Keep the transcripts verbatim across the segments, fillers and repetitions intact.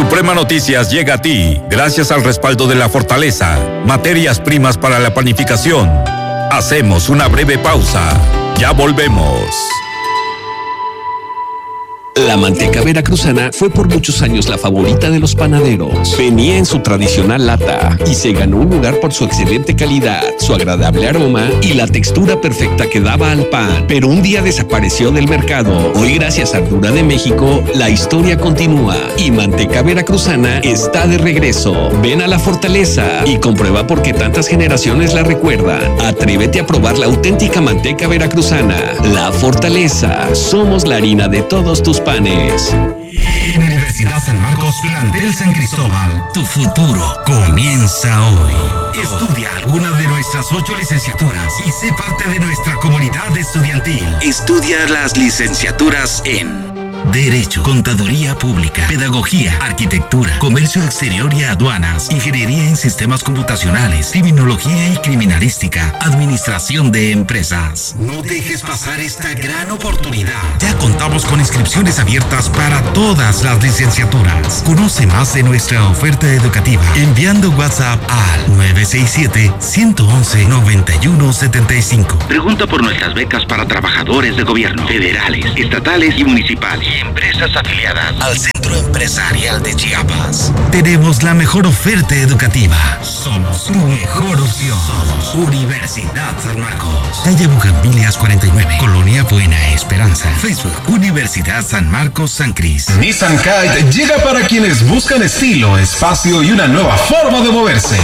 Suprema Noticias llega a ti gracias al respaldo de La Fortaleza, materias primas para la panificación. Hacemos una breve pausa. Ya volvemos. La manteca veracruzana fue por muchos años la favorita de los panaderos. Venía en su tradicional lata y se ganó un lugar por su excelente calidad, su agradable aroma y la textura perfecta que daba al pan. Pero un día desapareció del mercado. Hoy, gracias a Ardura de México, la historia continúa y manteca veracruzana está de regreso. Ven a La Fortaleza y comprueba por qué tantas generaciones la recuerdan. Atrévete a probar la auténtica manteca veracruzana. La Fortaleza. Somos la harina de todos tus panes. Universidad San Marcos, plantel San Cristóbal. Tu futuro comienza hoy. Estudia alguna de nuestras ocho licenciaturas y sé parte de nuestra comunidad estudiantil. Estudia las licenciaturas en Derecho, Contaduría Pública, Pedagogía, Arquitectura, Comercio Exterior y Aduanas, Ingeniería en Sistemas Computacionales, Criminología y Criminalística, Administración de Empresas. No dejes pasar esta gran oportunidad. Ya contamos con inscripciones abiertas para todas las licenciaturas. Conoce más de nuestra oferta educativa enviando WhatsApp al nueve seis siete, uno uno uno, nueve uno siete cinco. Pregunta por nuestras becas para trabajadores de gobierno, federales, estatales y municipales. Empresas afiliadas al Centro Empresarial de Chiapas. Tenemos la mejor oferta educativa. Somos tu mejor opción. Somos Universidad San Marcos. Calle Bugambilias cuarenta y nueve, Colonia Buena Esperanza. Facebook, Universidad San Marcos San Cris. Nissan Kite llega para quienes buscan estilo, espacio y una nueva forma de moverse.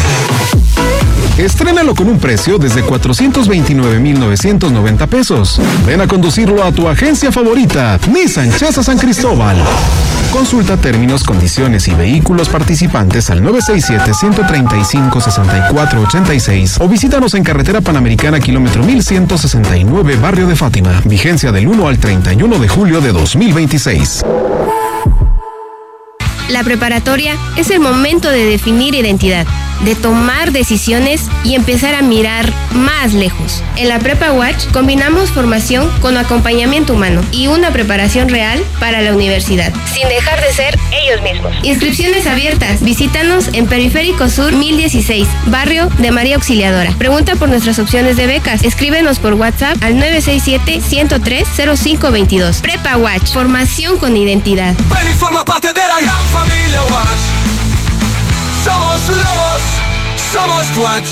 Estrénalo con un precio desde cuatrocientos veintinueve mil novecientos noventa pesos. Ven a conducirlo a tu agencia favorita, Nissan Chesa San Cristóbal. Consulta términos, condiciones y vehículos participantes al nueve seis siete, uno tres cinco, seis cuatro ocho seis o visítanos en Carretera Panamericana, kilómetro mil ciento sesenta y nueve, Barrio de Fátima. Vigencia del uno al treinta y uno de julio de dos mil veintiséis. La preparatoria es el momento de definir identidad, de tomar decisiones y empezar a mirar más lejos. En la Prepa Watch combinamos formación con acompañamiento humano y una preparación real para la universidad, sin dejar de ser ellos mismos. Inscripciones abiertas. Visítanos en Periférico Sur mil dieciséis, barrio de María Auxiliadora. Pregunta por nuestras opciones de becas. Escríbenos por WhatsApp al nueve seis siete, uno cero tres, cero cinco dos dos. Prepa Watch, formación con identidad. Ven y forma parte de la gran familia Watch. Somos lobos, somos Watch.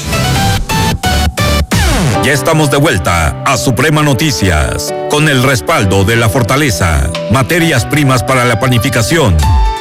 Ya estamos de vuelta a Suprema Noticias, con el respaldo de La Fortaleza, materias primas para la panificación.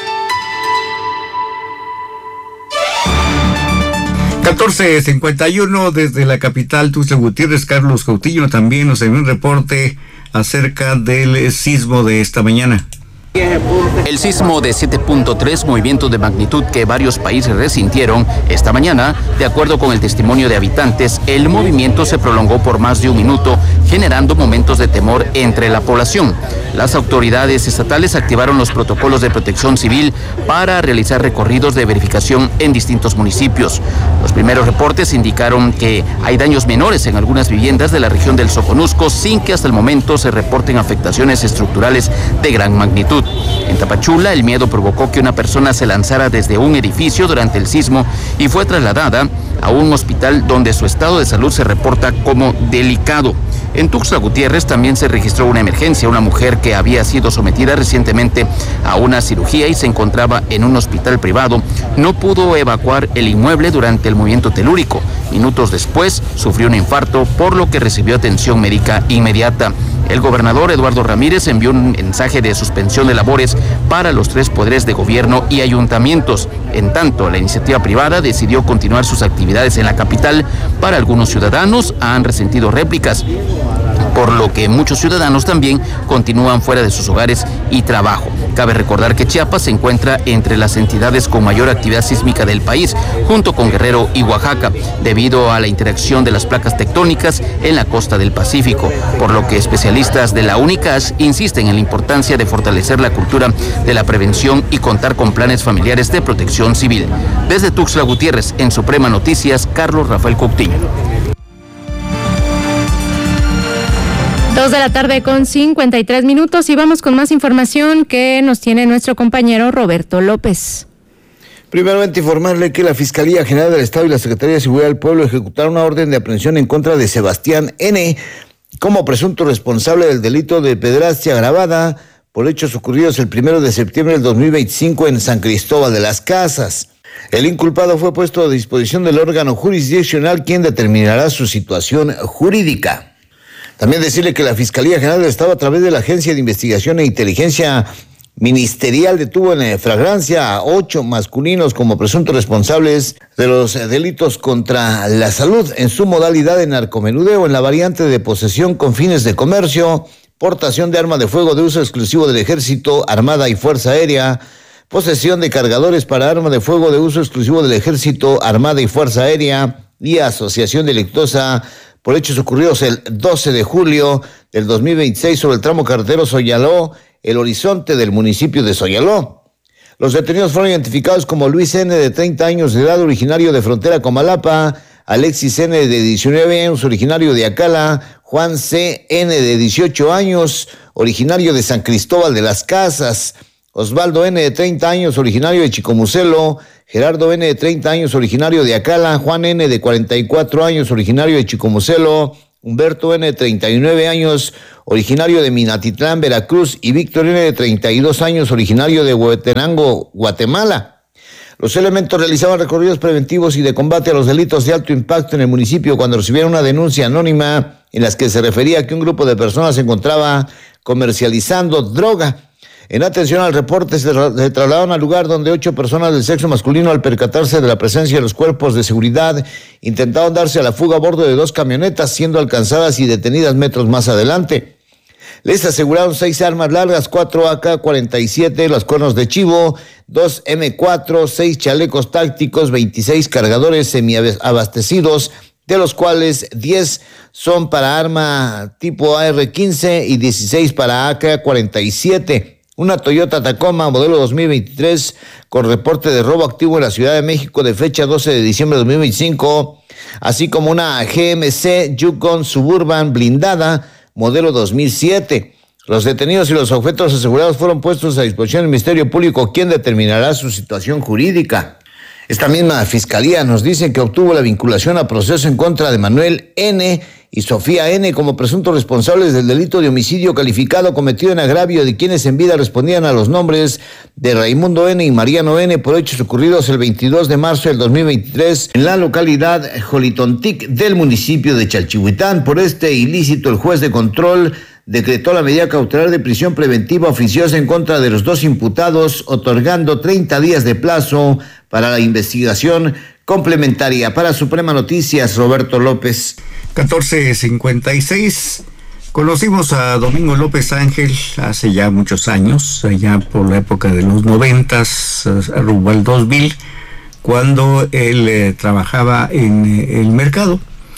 catorce cincuenta y uno desde la capital Tuxtla Gutiérrez. Carlos Coutinho también nos envió un reporte acerca del sismo de esta mañana. El sismo de siete punto tres, movimiento de magnitud que varios países resintieron esta mañana, de acuerdo con el testimonio de habitantes, el movimiento se prolongó por más de un minuto, generando momentos de temor entre la población. Las autoridades estatales activaron los protocolos de protección civil para realizar recorridos de verificación en distintos municipios. Los primeros reportes indicaron que hay daños menores en algunas viviendas de la región del Soconusco, sin que hasta el momento se reporten afectaciones estructurales de gran magnitud. En Tapachula, el miedo provocó que una persona se lanzara desde un edificio durante el sismo y fue trasladada a un hospital donde su estado de salud se reporta como delicado. En Tuxtla Gutiérrez también se registró una emergencia. Una mujer que había sido sometida recientemente a una cirugía y se encontraba en un hospital privado no pudo evacuar el inmueble durante el movimiento telúrico. Minutos después sufrió un infarto, por lo que recibió atención médica inmediata. El gobernador Eduardo Ramírez envió un mensaje de suspensión de labores para los tres poderes de gobierno y ayuntamientos. En tanto, la iniciativa privada decidió continuar sus actividades en la capital. Para algunos ciudadanos han resentido réplicas, por lo que muchos ciudadanos también continúan fuera de sus hogares y trabajo. Cabe recordar que Chiapas se encuentra entre las entidades con mayor actividad sísmica del país, junto con Guerrero y Oaxaca, debido a la interacción de las placas tectónicas en la costa del Pacífico, por lo que especialistas de la UNICASH insisten en la importancia de fortalecer la cultura de la prevención y contar con planes familiares de protección civil. Desde Tuxtla Gutiérrez, en Suprema Noticias, Carlos Rafael Coutinho. Dos de la tarde con cincuenta y tres minutos y vamos con más información que nos tiene nuestro compañero Roberto López. Primeramente informarle que la Fiscalía General del Estado y la Secretaría de Seguridad del Pueblo ejecutaron una orden de aprehensión en contra de Sebastián N. como presunto responsable del delito de pederastia agravada por hechos ocurridos el primero de septiembre del dos mil veinticinco en San Cristóbal de las Casas. El inculpado fue puesto a disposición del órgano jurisdiccional, quien determinará su situación jurídica. También decirle que la Fiscalía General del Estado, a través de la Agencia de Investigación e Inteligencia Ministerial, detuvo en flagrancia a ocho masculinos como presuntos responsables de los delitos contra la salud en su modalidad de narcomenudeo en la variante de posesión con fines de comercio, portación de arma de fuego de uso exclusivo del Ejército, Armada y Fuerza Aérea, posesión de cargadores para arma de fuego de uso exclusivo del Ejército, Armada y Fuerza Aérea y asociación delictuosa por hechos ocurridos el doce de julio del dos mil veintiséis sobre el tramo carretero Soyaló, El Horizonte del municipio de Soyaló. Los detenidos fueron identificados como Luis N., de treinta años de edad, originario de Frontera Comalapa, Alexis N., de diecinueve años, originario de Acala, Juan C. N., de dieciocho años, originario de San Cristóbal de las Casas, Osvaldo N., de treinta años, originario de Chicomucelo, Gerardo N., de treinta años, originario de Acala, Juan N., de cuarenta y cuatro años, originario de Chicomucelo, Humberto N., de treinta y nueve años, originario de Minatitlán, Veracruz, y Víctor N., de treinta y dos años, originario de Huehuetenango, Guatemala. Los elementos realizaban recorridos preventivos y de combate a los delitos de alto impacto en el municipio cuando recibieron una denuncia anónima en las que se refería que un grupo de personas se encontraba comercializando droga. En atención al reporte, se trasladaron al lugar donde ocho personas del sexo masculino, al percatarse de la presencia de los cuerpos de seguridad, intentaron darse a la fuga a bordo de dos camionetas, siendo alcanzadas y detenidas metros más adelante. Les aseguraron seis armas largas, cuatro A K cuarenta y siete, los cuernos de chivo, dos eme cuatro, seis chalecos tácticos, veintiséis cargadores semiabastecidos, de los cuales diez son para arma tipo A R quince y dieciséis para A K cuarenta y siete. Una Toyota Tacoma modelo dos mil veintitrés con reporte de robo activo en la Ciudad de México de fecha doce de diciembre de dos mil veinticinco, así como una G M C Yukon Suburban blindada modelo dos mil siete. Los detenidos y los objetos asegurados fueron puestos a disposición del Ministerio Público, quien determinará su situación jurídica. Esta misma fiscalía nos dice que obtuvo la vinculación a proceso en contra de Manuel N. y Sofía N. como presuntos responsables del delito de homicidio calificado cometido en agravio de quienes en vida respondían a los nombres de Raimundo N. y Mariano N. por hechos ocurridos el veintidós de marzo del dos mil veintitrés en la localidad Jolitontic del municipio de Chalchihuitán. Por este ilícito, el juez de control decretó la medida cautelar de prisión preventiva oficiosa en contra de los dos imputados, otorgando treinta días de plazo para la investigación complementaria. Para Suprema Noticias, Roberto López. catorce cincuenta y seis. Conocimos a Domingo López Ángel hace ya muchos años, allá por la época de los noventas, rumbo al dos mil, cuando él eh, trabajaba en eh, el mercado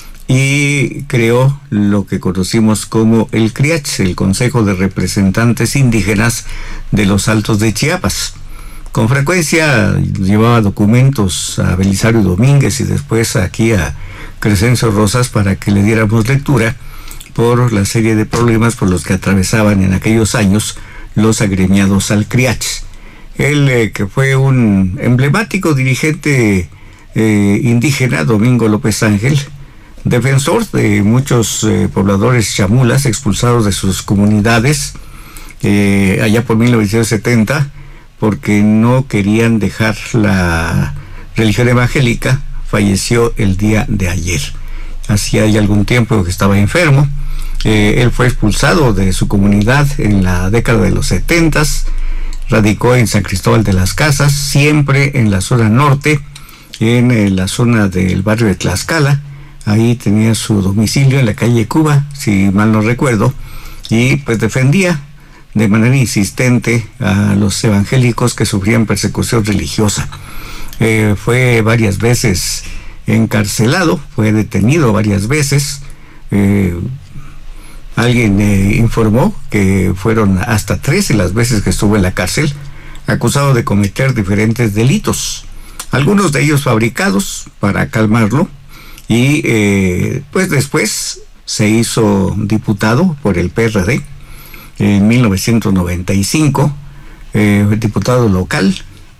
y creó lo que conocimos como el CRIACH, el Consejo de Representantes Indígenas de los Altos de Chiapas. Con frecuencia llevaba documentos a Belisario Domínguez y después aquí a Crescencio Rosas para que le diéramos lectura por la serie de problemas por los que atravesaban en aquellos años los agremiados al CRIACH. Él, eh, que fue un emblemático dirigente eh, indígena, Domingo López Ángel, defensor de muchos eh, pobladores chamulas expulsados de sus comunidades eh, allá por mil novecientos setenta, porque no querían dejar la religión evangélica. Falleció el día de ayer. Hacía ya algún tiempo que estaba enfermo. Eh, él fue expulsado de su comunidad en la década de los setentas. Radicó en San Cristóbal de las Casas, siempre en la zona norte, en eh, la zona del barrio de Tlaxcala. Ahí tenía su domicilio en la calle Cuba, si mal no recuerdo, y pues defendía de manera insistente a los evangélicos que sufrían persecución religiosa. Eh, fue varias veces encarcelado, fue detenido varias veces. Eh, alguien eh, informó que fueron hasta trece las veces que estuvo en la cárcel, acusado de cometer diferentes delitos, algunos de ellos fabricados para calmarlo, y eh, pues después se hizo diputado por el P R D en mil novecientos noventa y cinco, eh, diputado local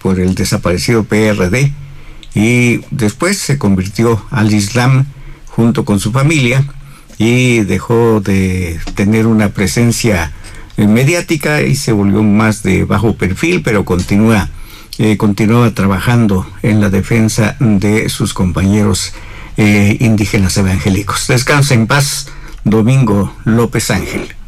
por el desaparecido P R D y después se convirtió al Islam junto con su familia y dejó de tener una presencia mediática y se volvió más de bajo perfil, pero continúa, eh, continúa trabajando en la defensa de sus compañeros eh, indígenas evangélicos. Descansa en paz, Domingo López Ángel.